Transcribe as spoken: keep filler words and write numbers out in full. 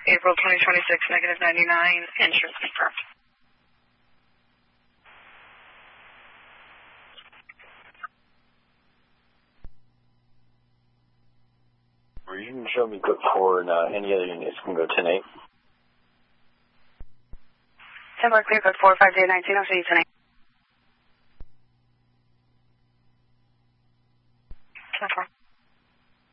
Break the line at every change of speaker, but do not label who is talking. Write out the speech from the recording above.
April twenty twenty-six, negative ninety-nine, insurance confirmed.
You can show me code four and uh, any other units can go ten eight.
ten four, clear code four, five day nineteen, I'll show you ten eight. ten four.